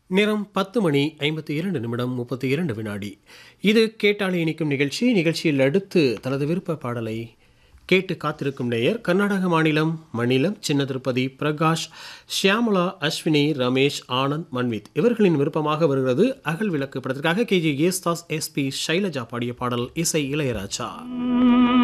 நேரம் 10:52:32 இது கேட்டாலே இனிக்கும் நிகழ்ச்சி. நிகழ்ச்சியில் அடுத்து தனது விருப்ப பாடலை கேட்டு காத்திருக்கும் நேயர் கர்நாடக மாநிலம் மணிலம் சின்ன திருப்பதி பிரகாஷ், ஷியாமலா, அஸ்வினி, ரமேஷ், ஆனந்த், மன்வித் இவர்களின் விருப்பமாக வருகிறது. அகல் விளக்கு படத்திற்காக KG. யேசுதாஸ், SP. ஷைலஜா பாடிய பாடல். இசை இளையராஜா.